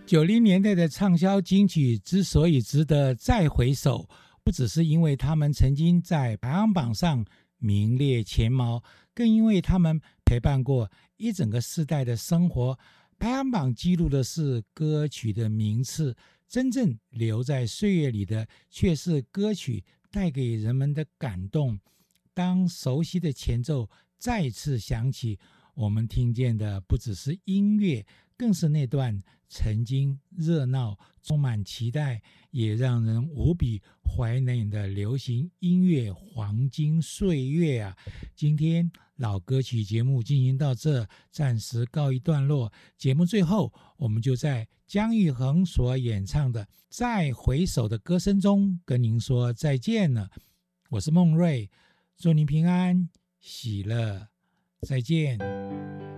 90年代的畅销金曲之所以值得再回首，不只是因为他们曾经在排行榜上名列前茅，更因为他们陪伴过一整个世代的生活。排行榜记录的是歌曲的名次，真正留在岁月里的却是歌曲带给人们的感动。当熟悉的前奏再次响起，我们听见的不只是音乐，更是那段曾经热闹、充满期待，也让人无比怀念的流行音乐黄金岁月啊！今天老歌曲节目进行到这，暂时告一段落。节目最后，我们就在姜育恒所演唱的《再回首》的歌声中跟您说再见了。我是孟瑞，祝您平安喜乐，再见。